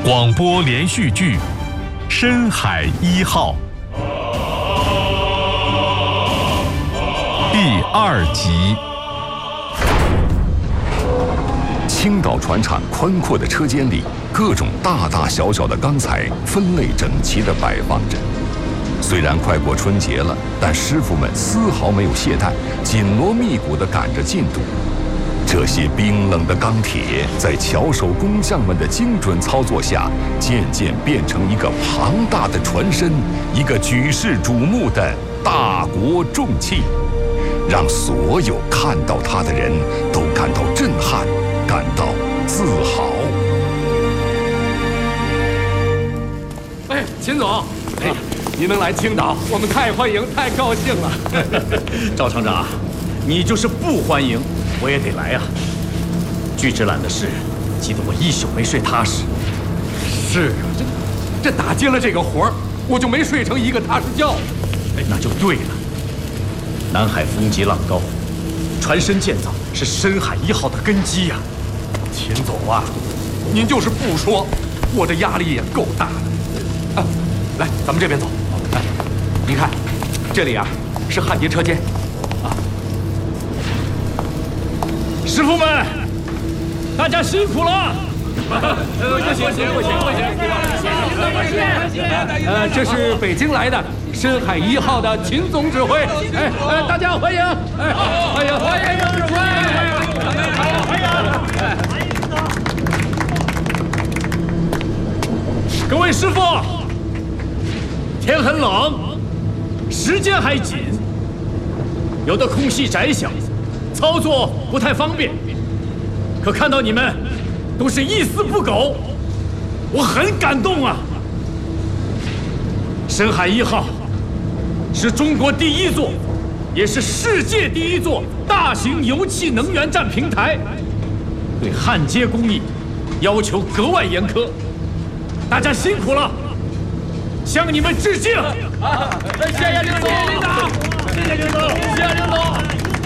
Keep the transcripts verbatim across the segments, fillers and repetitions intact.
广播连续剧《深海一号》第二集。青岛船厂宽阔的车间里，各种大大小小的钢材分类整齐地摆放着。虽然快过春节了，但师傅们丝毫没有懈怠，紧锣密鼓地赶着进度。这些冰冷的钢铁，在巧手工匠们的精准操作下，渐渐变成一个庞大的船身，一个举世瞩目的大国重器，让所有看到它的人都感到震撼，感到自豪。 哎，秦总，哎呀，您能来青岛，我们太欢迎，太高兴了。 赵厂长，你就是不欢迎，我也得来呀、啊。巨直揽的事，急得我一宿没睡踏实。 是啊，这这打接了这个活儿，我就没睡成一个踏实觉。 哎，那就对了。南海风急浪高，船身建造是深海一号的根基呀、 啊。秦总啊，您就是不说，我这压力也够大的。啊，来，咱们这边走。来，您看，这里啊是焊接车间。啊， 师傅们，大家辛苦了。 不行不行不行不行！呃，这是北京来的深海一号的秦总指挥。哎哎，大家欢迎！哎，欢迎欢迎指挥！欢迎！ 各位师傅，天很冷，时间还紧，有的空隙窄小，操作不太方便。可看到你们都是一丝不苟，我很感动啊！深海一号是中国第一座，也是世界第一座大型油气能源站平台，对焊接工艺要求格外严苛。大家辛苦了，向你们致敬！ 谢谢领导，领导，谢谢领导，谢谢领导。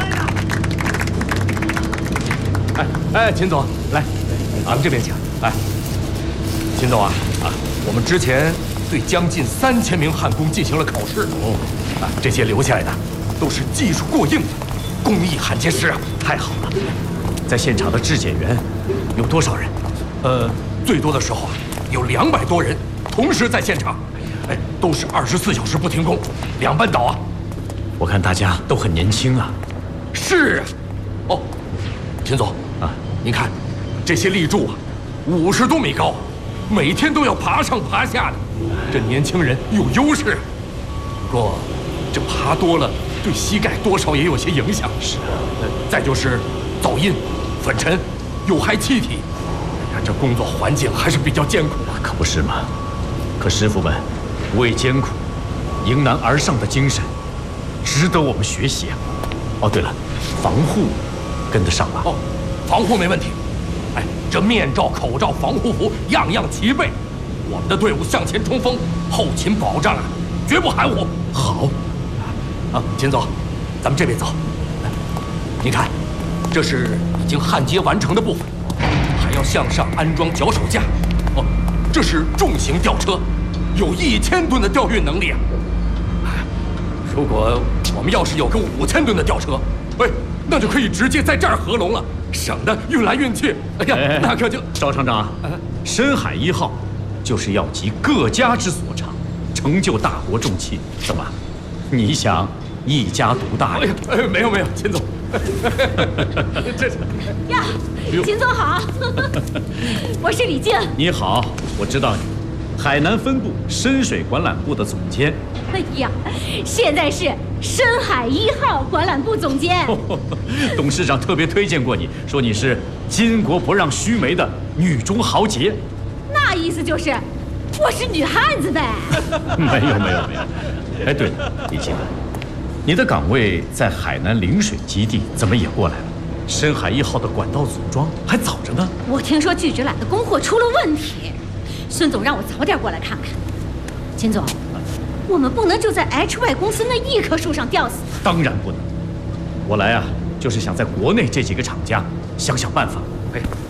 哎哎，秦总，来，咱们这边请。哎，秦总啊啊，我们之前对将近三千名焊工进行了考试。哦，啊，这些留下来的都是技术过硬的工艺焊接师啊。 太好了，在现场的质检员有多少人？ 呃，最多的时候啊，有两百多人同时在现场。哎，都是二十四小时不停工，两班倒啊。 我看大家都很年轻啊。 是啊。哦，秦总啊，您看，这些立柱啊，五十多米高，每天都要爬上爬下的。这年轻人有优势，不过这爬多了，对膝盖多少也有些影响。 是啊。 呃，再就是噪音、粉尘、有害气体，哎呀，这工作环境还是比较艰苦的。 可不是嘛。可师傅们不畏艰苦、迎难而上的精神，值得我们学习啊！哦，对了，防护跟得上吧？ 哦，防护没问题。哎，这面罩、口罩、防护服样样齐备。我们的队伍向前冲锋，后勤保障啊，绝不含糊。 好。 啊，秦总，咱们这边走。来，您看，这是已经焊接完成的部分，还要向上安装脚手架。哦，这是重型吊车。有一千吨的吊运能力啊！如果我们要是有个五千吨的吊车，哎，那就可以直接在这儿合龙了，省得运来运去。哎呀，哎那可就…… 赵厂长，深海一号就是要集各家之所长，成就大国重器。怎么，你想一家独大呀？ 哎呀，哎，没有没有，秦总， 这是呀，秦总好，我是李静。 你好，我知道你。海南分部深水管缆部的总监。 哎呀，现在是深海一号管缆部总监。 董事长特别推荐过你，说你是巾帼不让须眉的女中豪杰。 那意思就是我是女汉子呗？ 没有没有没有。哎，对了，李静，你的岗位在海南陵水基地，怎么也过来了？深海一号的管道组装还早着呢。 我听说巨直揽的供货出了问题。孙总让我早点过来看看。秦总，我们不能就在 H Y 公司那一棵树上吊死。 当然不能。我来啊，就是想在国内这几个厂家想想办法。 哎，